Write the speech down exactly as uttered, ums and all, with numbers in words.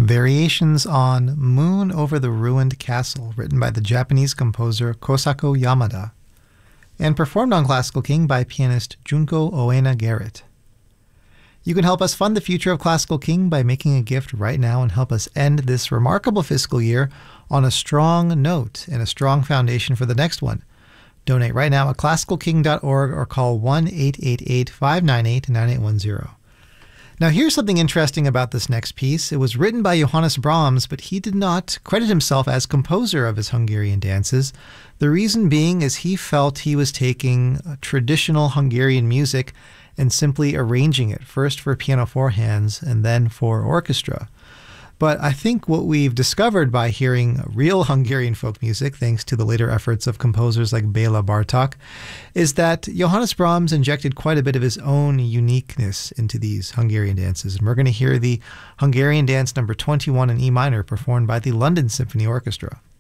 Variations on Moon Over the Ruined Castle, written by the Japanese composer Kosako Yamada, and performed on Classical King by pianist Junko Oena Garrett. You can help us fund the future of Classical King by making a gift right now and help us end this remarkable fiscal year on a strong note and a strong foundation for the next one. Donate right now at classical king dot org or call one eight eight eight, five nine eight, nine eight one zero. Now here's something interesting about this next piece. It was written by Johannes Brahms, but he did not credit himself as composer of his Hungarian dances. The reason being is he felt he was taking traditional Hungarian music and simply arranging it, first for piano four hands and then for orchestra. But I think what we've discovered by hearing real Hungarian folk music, thanks to the later efforts of composers like Béla Bartók, is that Johannes Brahms injected quite a bit of his own uniqueness into these Hungarian dances. And we're going to hear the Hungarian dance number twenty-one in E minor performed by the London Symphony Orchestra.